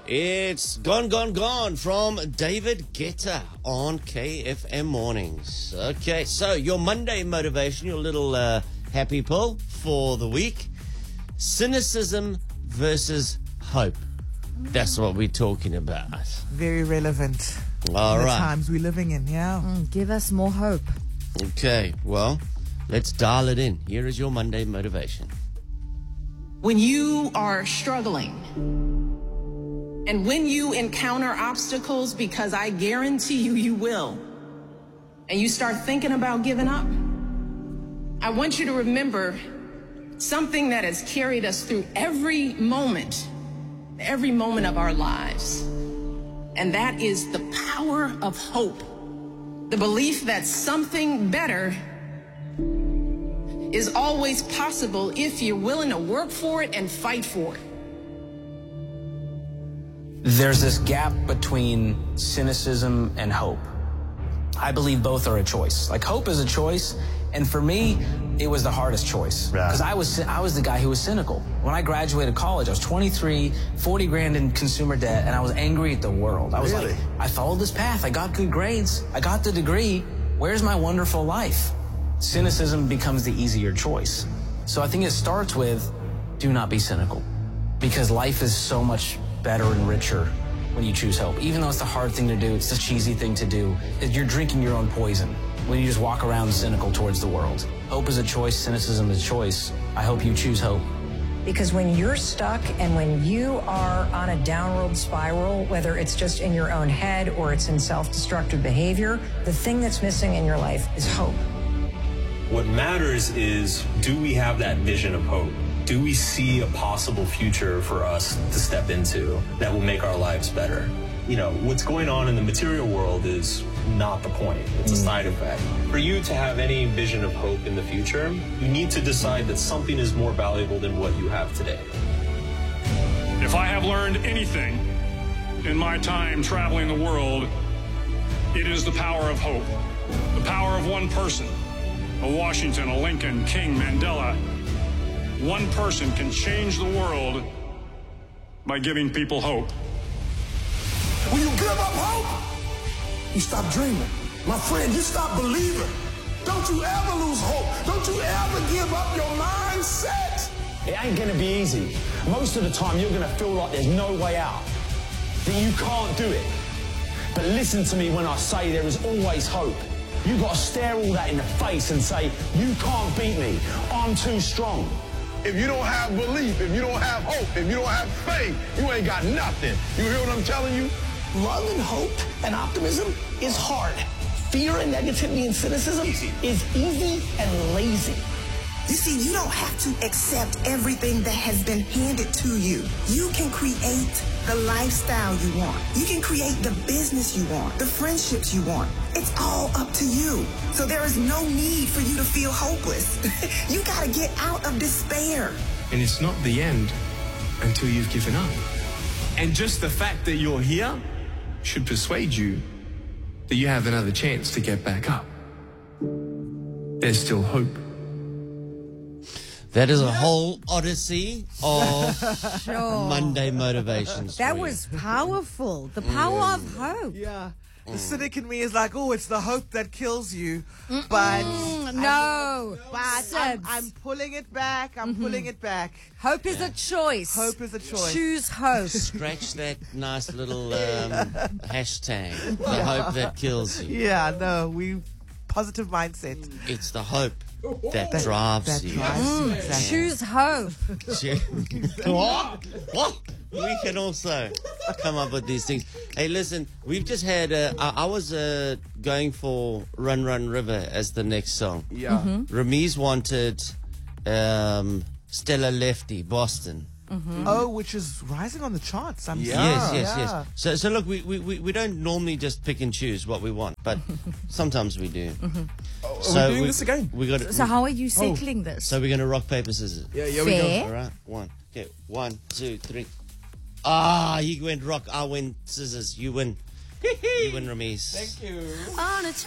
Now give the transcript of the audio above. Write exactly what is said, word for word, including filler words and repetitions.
It's Gone, Gone, Gone from David Guetta on K F M Mornings. Okay, so your Monday motivation, your little uh, happy pill for the week. Cynicism versus hope. That's what we're talking about. Very relevant. All in right. The times we're living in, yeah. Mm, give us more hope. Okay, well, let's dial it in. Here is your Monday motivation. When you are struggling and when you encounter obstacles, because I guarantee you, you will, and you start thinking about giving up, I want you to remember something that has carried us through every moment, every moment of our lives. And that is the power of hope. The belief that something better is always possible if you're willing to work for it and fight for it. There's this gap between cynicism and hope. I believe both are a choice. Like, hope is a choice, and for me, it was the hardest choice. Because I was I was the guy who was cynical. When I graduated college, I was twenty-three, forty grand in consumer debt, and I was angry at the world. I was Really? like, I followed this path. I got good grades. I got the degree. Where's my wonderful life? Cynicism becomes the easier choice. So I think it starts with, do not be cynical. Because life is so much better and richer when you choose hope. Even though it's the hard thing to do, it's the cheesy thing to do, you're drinking your own poison when you just walk around cynical towards the world. Hope is a choice, cynicism is a choice. I hope you choose hope. Because when you're stuck and when you are on a downward spiral, whether it's just in your own head or it's in self-destructive behavior, the thing that's missing in your life is hope. What matters is, do we have that vision of hope? Do we see a possible future for us to step into that will make our lives better? You know, what's going on in the material world is not the point. It's a side effect. For you to have any vision of hope in the future, you need to decide that something is more valuable than what you have today. If I have learned anything in my time traveling the world, it is the power of hope. The power of one person, a Washington, a Lincoln, King, Mandela. One person can change the world by giving people hope. When you give up hope, you stop dreaming. My friend, you stop believing. Don't you ever lose hope. Don't you ever give up your mindset. It ain't gonna be easy. Most of the time, you're gonna feel like there's no way out, that you can't do it. But listen to me when I say there is always hope. You gotta stare all that in the face and say, you can't beat me. I'm too strong. If you don't have belief, if you don't have hope, if you don't have faith, you ain't got nothing. You hear what I'm telling you? Love and hope and optimism is hard. Fear and negativity and cynicism easy. is easy and lazy. You see, you don't have to accept everything that has been handed to you. You can create the lifestyle you want. You can create the business you want, the friendships you want. It's all up to you. So there is no need for you to feel hopeless. You got to get out of despair. And it's not the end until you've given up. And just the fact that you're here should persuade you that you have another chance to get back up. There's still hope. That is a whole odyssey of Sure. Monday motivations. That for you. was powerful. The power of hope. Yeah. The cynic in me is like, oh, it's the hope that kills you. But no, but I'm, Sibs. I'm pulling it back. I'm pulling it back. Hope is a choice. Hope is a choice. Choose hope. Scratch that nice little um, hashtag. The hope that kills you. Yeah, no, we positive mindset. It's the hope that, That- drives that you. drives you, exactly. Choose hope. What? What? We can also come up with these things. Hey, listen, we've just had. Uh, I, I was uh, going for "Run, Run, River" as the next song. Yeah. Mm-hmm. Ramiz wanted um, "Stella Lefty," Boston. Mm-hmm. Oh, which is rising on the charts. I'm Yes, seeing. yes, Yeah. yes. So, so look, we, we, we we don't normally just pick and choose what we want, but sometimes we do. Mm-hmm. Are So we doing this again? We got. So how are you settling this? So we're gonna rock paper scissors. Yeah, yeah, we go. Fair. All right, one. Okay, one, two, three. Ah, you went rock. I win scissors. You win. You win, Ramiz. Thank you. On a